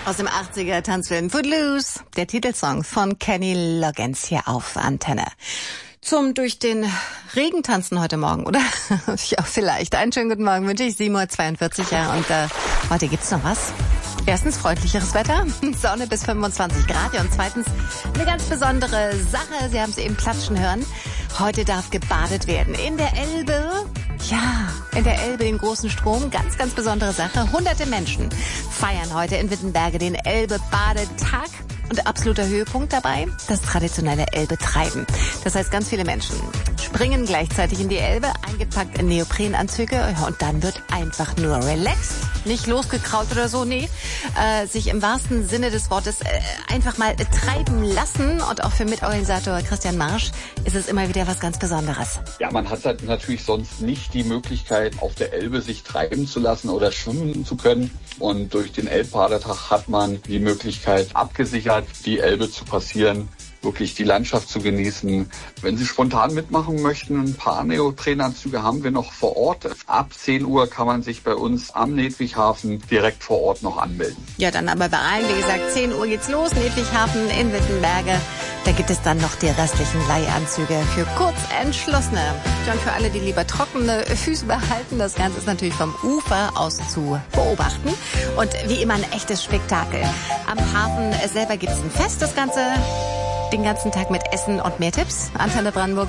Aus dem 80er Tanzfilm Footloose, der Titelsong von Kenny Loggins hier auf Antenne. Zum durch den Regen tanzen heute Morgen, oder? Ja, vielleicht. Einen schönen guten Morgen wünsche ich, 7:42 Uhr. Ja, und heute gibt's noch was. Erstens freundlicheres Wetter, Sonne bis 25 Grad. Ja, und zweitens eine ganz besondere Sache. Sie haben es eben platschen hören. Heute darf gebadet werden in der Elbe. Ja, in der Elbe, den großen Strom. Ganz, ganz besondere Sache. Hunderte Menschen feiern heute in Wittenberge den Elbe-Badetag. Und absoluter Höhepunkt dabei, das traditionelle Elbe-Treiben. Das heißt, ganz viele Menschen springen gleichzeitig in die Elbe, eingepackt in Neoprenanzüge, und dann wird einfach nur relaxed, nicht losgekraut oder so, nee, sich im wahrsten Sinne des Wortes einfach mal treiben lassen. Und auch für Mitorganisator Christian Marsch ist es immer wieder was ganz Besonderes. Ja, man hat halt natürlich sonst nicht die Möglichkeit, auf der Elbe sich treiben zu lassen oder schwimmen zu können. Und durch den Elbbadertag hat man die Möglichkeit, abgesichert die Elbe zu passieren, wirklich die Landschaft zu genießen. Wenn Sie spontan mitmachen möchten, ein paar Neoprenanzüge haben wir noch vor Ort. Ab 10 Uhr kann man sich bei uns am Nedwighafen direkt vor Ort noch anmelden. Ja, dann aber bei allen, wie gesagt, 10 Uhr geht's los, Nedwighafen in Wittenberge. Da gibt es dann noch die restlichen Leihanzüge für Kurzentschlossene. Und für alle, die lieber trockene Füße behalten, das Ganze ist natürlich vom Ufer aus zu beobachten. Und wie immer ein echtes Spektakel. Am Hafen selber gibt's ein Fest, das Ganze den ganzen Tag mit Essen und mehr Tipps. Antenne Brandenburg